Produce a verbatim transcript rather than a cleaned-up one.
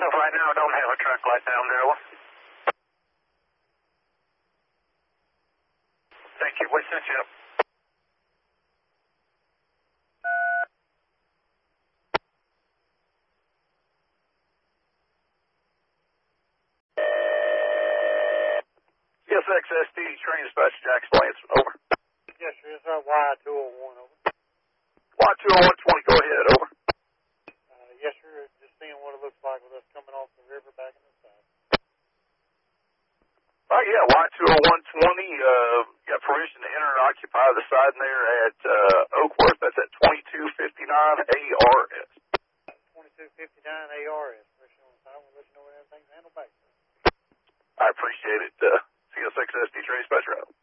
of right now, I don't have a track light down there. Thank you. We sent you up. C S X S D train dispatch Jackson Lance, over. Yes, sir. It's uh, Y two oh one, over. Y two oh one twenty, go ahead, over. Uh, yes, sir. Just seeing what it looks like with us coming off the river back in the south. Oh, yeah, Y two oh one twenty, uh, got permission to enter and occupy the side there at uh, Oakworth. That's at twenty-two fifty-nine A R S. twenty-two fifty-nine A R S. Permission on the side. We'll let you know when everything's handled back, sir. I appreciate it. Uh, C S X S D train dispatch route.